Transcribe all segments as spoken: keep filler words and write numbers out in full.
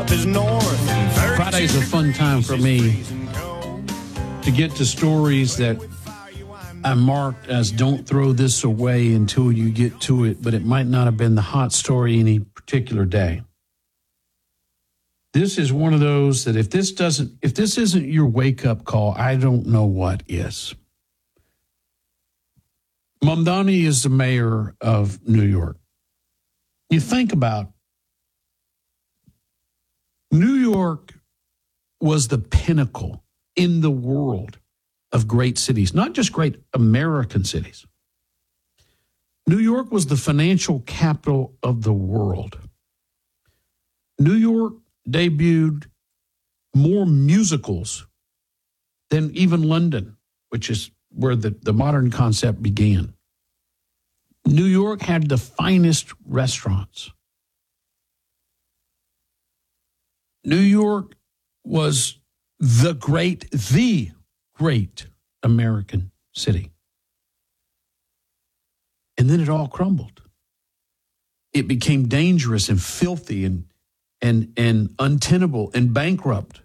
south is north. And Friday's a fun time for me to get to stories that I marked as don't throw this away until you get to it, but it might not have been the hot story any particular day. This is one of those that if this doesn't, if this isn't your wake-up call, I don't know what is. Mamdani is the mayor of New York. You think about New York was the pinnacle in the world of great cities, not just great American cities. New York was the financial capital of the world. New York debuted more musicals than even London, which is where the, the modern concept began. New York had the finest restaurants. New York was the great, the great American city. And then it all crumbled. It became dangerous and filthy and and and untenable and bankrupt.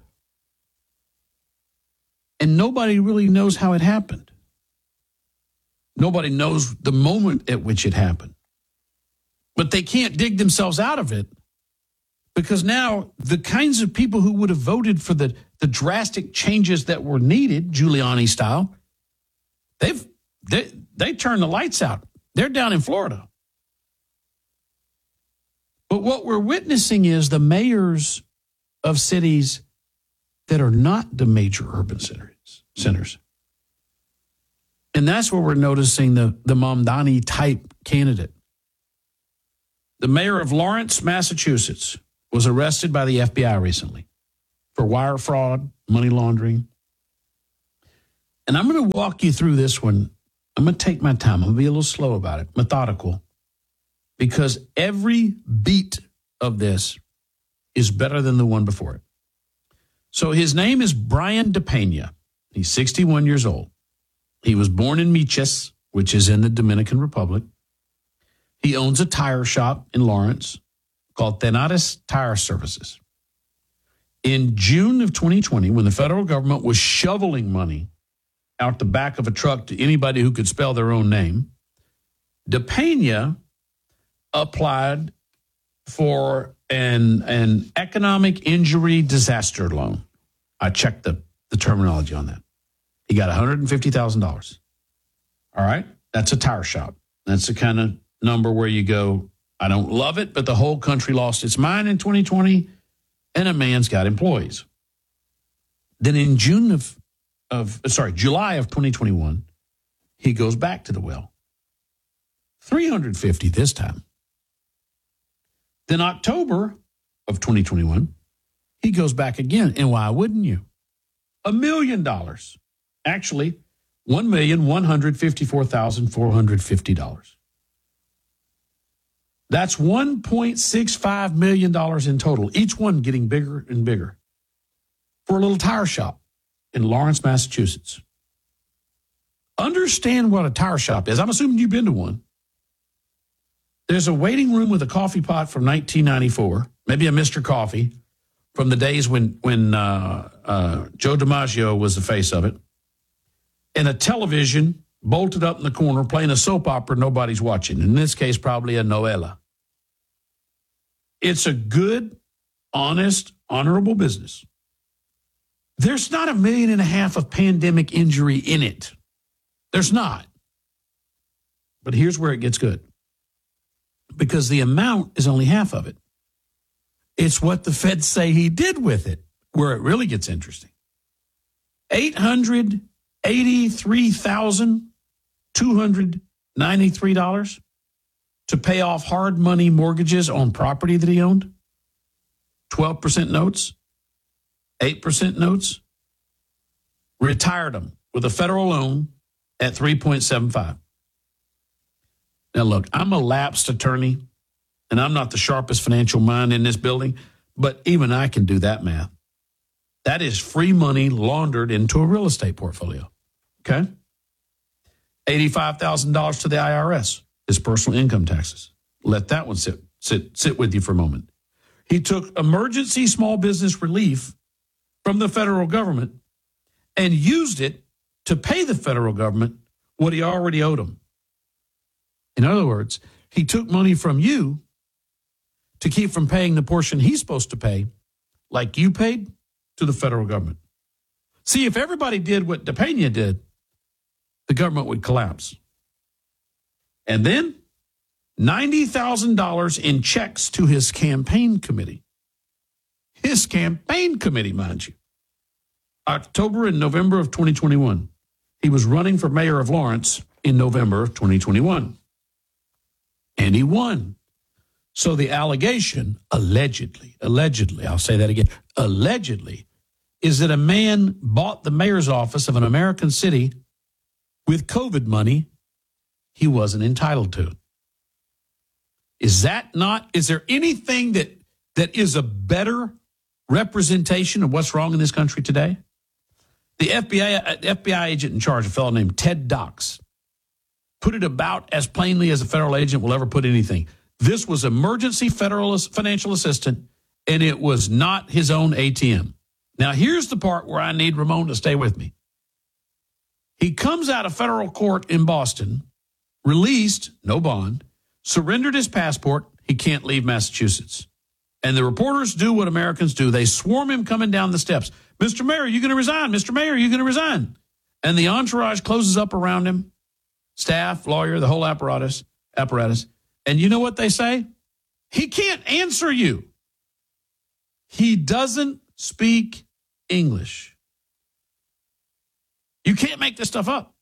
And nobody really knows how it happened. Nobody knows the moment at which it happened. But they can't dig themselves out of it because now the kinds of people who would have voted for the, the drastic changes that were needed, Giuliani style, they've they they turned the lights out. They're down in Florida. But what we're witnessing is the mayors of cities that are not the major urban centers. centers. And that's where we're noticing the, the Mamdani type candidate. The mayor of Lawrence, Massachusetts, was arrested by the F B I recently for wire fraud, money laundering. And I'm going to walk you through this one. I'm going to take my time. I'm going to be a little slow about it, methodical, because every beat of this is better than the one before it. So his name is Brian DePena. He's sixty-one years old. He was born in Miches, which is in the Dominican Republic. He owns a tire shop in Lawrence called Tenaris Tire Services. In June of twenty twenty, when the federal government was shoveling money out the back of a truck to anybody who could spell their own name, DePena applied for an, an economic injury disaster loan. I checked the, the terminology on that. He got one hundred fifty thousand dollars. All right? That's a tire shop. That's the kind of number where you go, I don't love it, but the whole country lost its mind in twenty twenty, and a man's got employees. Then in June of, of sorry, July of twenty twenty-one, he goes back to the well. three hundred fifty this time. Then October of twenty twenty-one, he goes back again. And why wouldn't you? A million dollars. Actually, one million one hundred fifty-four thousand four hundred fifty dollars. That's one point six five million dollars in total, each one getting bigger and bigger, for a little tire shop in Lawrence, Massachusetts. Understand what a tire shop is. I'm assuming you've been to one. There's a waiting room with a coffee pot from nineteen ninety-four, maybe a Mister Coffee from the days when, when uh, uh, Joe DiMaggio was the face of it, and a television bolted up in the corner playing a soap opera nobody's watching. In this case, probably a novella. It's a good, honest, honorable business. There's not a million and a half of pandemic injury in it. There's not. But here's where it gets good. Because the amount is only half of it. It's what the feds say he did with it, where it really gets interesting. eight hundred eighty-three thousand two hundred ninety-three dollars to pay off hard money mortgages on property that he owned. twelve percent notes, eight percent notes. Retired them with a federal loan at three point seven five. Now, look, I'm a lapsed attorney, and I'm not the sharpest financial mind in this building, but even I can do that math. That is free money laundered into a real estate portfolio, okay? eighty-five thousand dollars to the I R S, his personal income taxes. Let that one sit, sit, sit with you for a moment. He took emergency small business relief from the federal government and used it to pay the federal government what he already owed them. In other words, he took money from you to keep from paying the portion he's supposed to pay, like you paid to the federal government. See, if everybody did what DePena did, the government would collapse. And then ninety thousand dollars in checks to his campaign committee. His campaign committee, mind you. October and November of twenty twenty-one. He was running for mayor of Lawrence in November of twenty twenty-one. And he won. So the allegation, allegedly, allegedly, I'll say that again, allegedly, is that a man bought the mayor's office of an American city with COVID money he wasn't entitled to. Is that not, is there anything that that is a better representation of what's wrong in this country today? The F B I, F B I agent in charge, a fellow named Ted Dox, put it about as plainly as a federal agent will ever put anything. This was emergency federal financial assistance, and it was not his own A T M. Now, here's the part where I need Ramon to stay with me. He comes out of federal court in Boston, released, no bond, surrendered his passport. He can't leave Massachusetts. And the reporters do what Americans do. They swarm him coming down the steps. Mister Mayor, are you going to resign? Mister Mayor, are you going to resign? And the entourage closes up around him, staff, lawyer, the whole apparatus, apparatus. And you know what they say? He can't answer you. He doesn't speak English. You can't make this stuff up.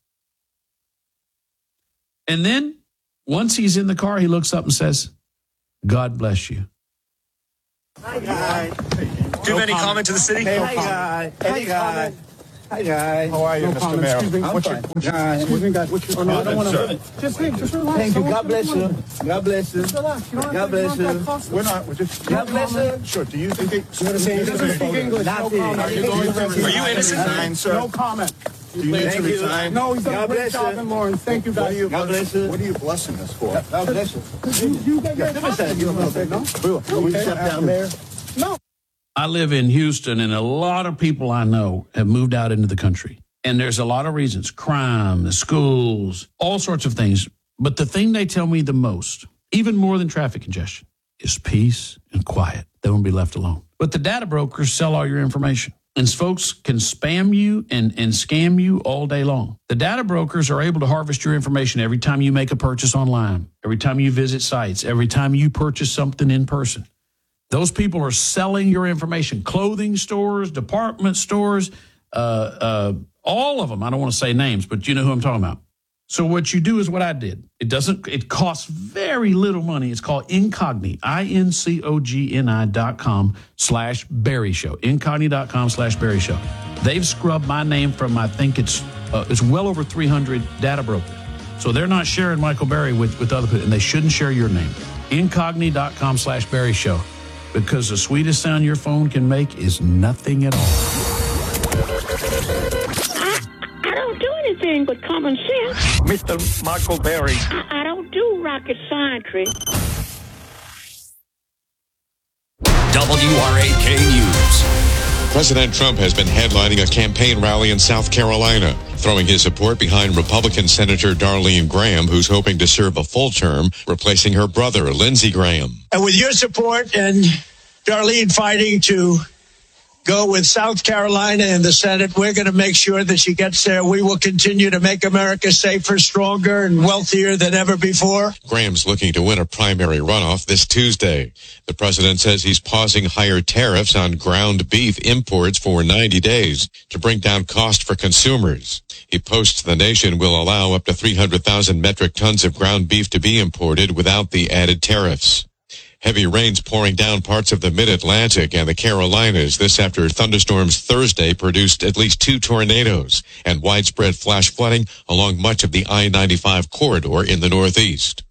And then once he's in the car, he looks up and says, God bless you. Hi, guys. Do you have any comment to the city? Hey, hi, guys. Hey, guys. Hi, guys. How are you, no Mister comment. Mayor? Excuse me. I'm What's fine. your, what's your, guys. Excuse me, guys. What's your, oh, no, I don't want to. Just, hey, just relax. Thank you. God bless you. God bless you. God bless you. We're not. We're just. God bless you. Sure. Do you think it? You want to say anything? Speak English. No comment. Are you going to resign? Are you innocent? Resign, sir. No comment. Do you need to resign? No, he's done a great job in Lawrence. Thank you, guys. God bless you. What are you blessing us for? God bless you. You get your comment. You know, no? Will we shut down, Mayor? No. I live in Houston, and a lot of people I know have moved out into the country. And there's a lot of reasons, crime, the schools, all sorts of things. But the thing they tell me the most, even more than traffic congestion, is peace and quiet. They won't be left alone. But the data brokers sell all your information. And folks can spam you and, and scam you all day long. The data brokers are able to harvest your information every time you make a purchase online, every time you visit sites, every time you purchase something in person. Those people are selling your information. Clothing stores, department stores, uh, uh, all of them. I don't want to say names, but you know who I'm talking about. So what you do is what I did. It doesn't, it costs very little money. It's called Incogni, I N C O G N I dot com slash Barry Show, Incogni dot com slash Barry Show. They've scrubbed my name from, I think it's, uh, it's well over three hundred data brokers. So they're not sharing Michael Berry with, with other people, and they shouldn't share your name. Incogni dot com slash Barry Show. Because the sweetest sound your phone can make is nothing at all. I, I don't do anything but common sense. Mister Michael Berry. I, I don't do rocket science. W R A K News. President Trump has been headlining a campaign rally in South Carolina, throwing his support behind Republican Senator Darlene Graham, who's hoping to serve a full term, replacing her brother, Lindsey Graham. And with your support and Darlene fighting to go with South Carolina in the Senate, we're going to make sure that she gets there. We will continue to make America safer, stronger, and wealthier than ever before. Graham's looking to win a primary runoff this Tuesday. The president says he's pausing higher tariffs on ground beef imports for ninety days to bring down cost for consumers. He posts the nation will allow up to three hundred thousand metric tons of ground beef to be imported without the added tariffs. Heavy rains pouring down parts of the mid-Atlantic and the Carolinas this after thunderstorms Thursday produced at least two tornadoes and widespread flash flooding along much of the I ninety-five corridor in the Northeast.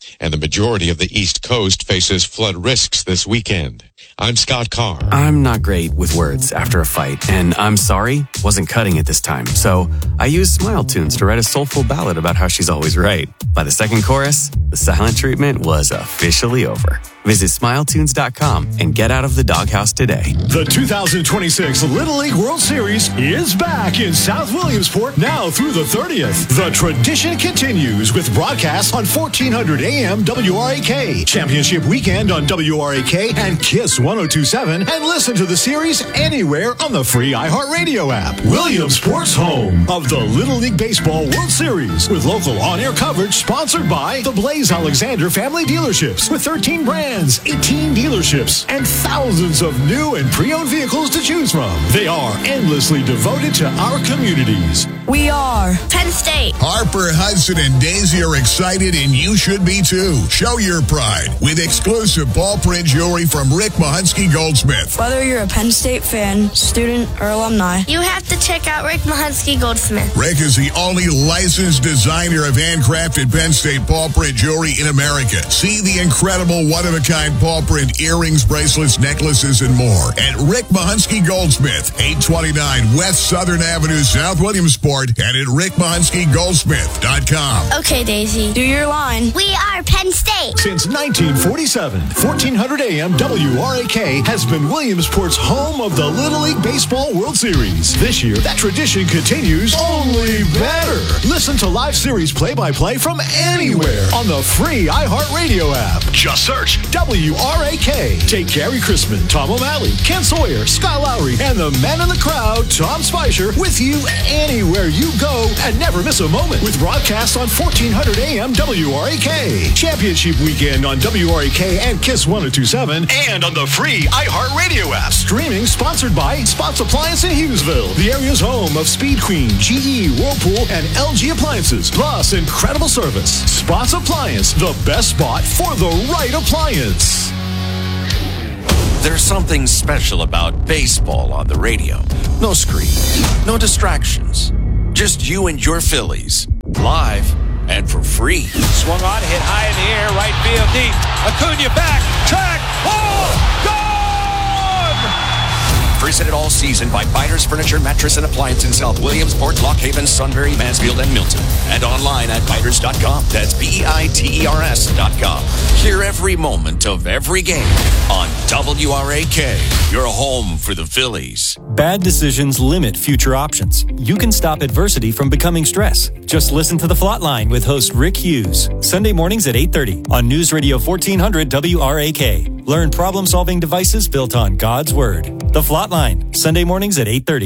and the majority of the East Coast faces flood risks this weekend. I'm Scott Carr. I'm not great with words after a fight, and I'm sorry wasn't cutting it this time. So I used Smile Tunes to write a soulful ballad about how she's always right. By the second chorus, the silent treatment was officially over. Visit smile tunes dot com and get out of the doghouse today. The two thousand twenty-six Little League World Series is back in South Williamsport now through the thirtieth. The tradition continues with broadcasts on fourteen hundred A M W R A K, Championship Weekend on W R A K and Kiss one oh two point seven, and listen to the series anywhere on the free iHeartRadio app. Williamsport's home of the Little League Baseball World Series with local on-air coverage sponsored by the Blaze Alexander Family Dealerships with thirteen brands, eighteen dealerships, and thousands of new and pre-owned vehicles to choose from. They are endlessly devoted to our communities. We are Penn State. Harper, Hudson, and Daisy are excited, and you should be too. Show your pride with exclusive ball print jewelry from Rick Mahunsky Goldsmith. Whether you're a Penn State fan, student, or alumni, you have to check out Rick Mahunsky Goldsmith. Rick is the only licensed designer of handcrafted Penn State ball print jewelry in America. See the incredible one-of-a-kind ball print earrings, bracelets, necklaces, and more at Rick Mahunsky Goldsmith, eight twenty-nine West Southern Avenue, South Williamsport, and at rick mahunsky goldsmith dot com. Okay, Daisy. Do your line. We are Penn State. Since nineteen forty-seven, fourteen hundred A M W R A K has been Williamsport's home of the Little League Baseball World Series. This year, that tradition continues, only better. Listen to live series play-by-play from anywhere on the free iHeartRadio app. Just search W R A K. Take Gary Chrisman, Tom O'Malley, Ken Sawyer, Scott Lowry, and the man in the crowd, Tom Spicer, with you anywhere you go, and never miss a moment with broadcasts on fourteen hundred A M W R A K. Championship Weekend on W R A K and Kiss one oh two point seven, and on the free iHeartRadio app. Streaming sponsored by Spots Appliance in Hughesville, the area's home of Speed Queen, G E, Whirlpool, and L G appliances, plus incredible service. Spots Appliance, the best spot for the right appliance. There's something special about baseball on the radio. No screen, no distractions. Just you and your Phillies, live and for free. Swung on, hit high in the air, right field deep. Acuna back, track, oh, gone! Presented all season by Biters Furniture, Mattress, and Appliance in South Williamsport, Lock Haven, Sunbury, Mansfield, and Milton. And online at biters dot com. That's B E I T E R S dot com. Hear every moment of every game on W R A K, your home for the Phillies. Bad decisions limit future options. You can stop adversity from becoming stress. Just listen to The Flot Line with host Rick Hughes. Sunday mornings at eight thirty on News Radio fourteen hundred W R A K. Learn problem-solving devices built on God's Word. The Flot Line, Sunday mornings at eight thirty.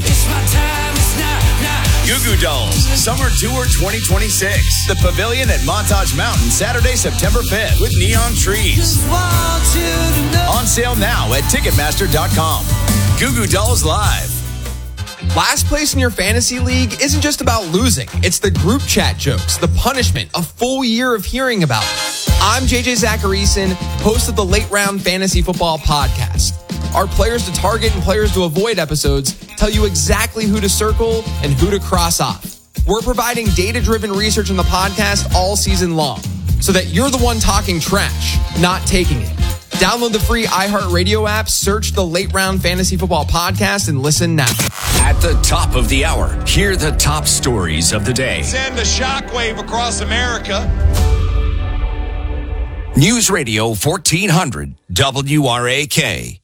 Goo Goo Dolls, Summer Tour twenty twenty-six. The Pavilion at Montage Mountain, Saturday, September fifth, with neon trees. On sale now at ticketmaster dot com. Goo Goo Dolls Live. Last place in your fantasy league isn't just about losing. It's the group chat jokes, the punishment, a full year of hearing about it. I'm J J Zacharyson, host of the Late Round Fantasy Football Podcast. Our players to target and players to avoid episodes tell you exactly who to circle and who to cross off. We're providing data-driven research in the podcast all season long so that you're the one talking trash, not taking it. Download the free iHeartRadio app, search the Late Round Fantasy Football Podcast, and listen now. At the top of the hour, hear the top stories of the day. Send a shockwave across America. News Radio fourteen hundred W R A K.